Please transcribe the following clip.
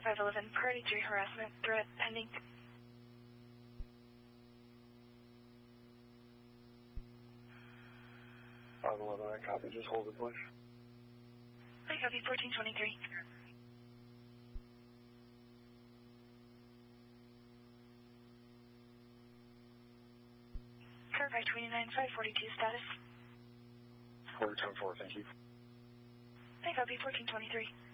511, Priority 3 harassment, threat pending. 511, I copy. Just hold it, please. I copy 1423. Car 529, 542 status. 410-4, thank you. I copy 1423.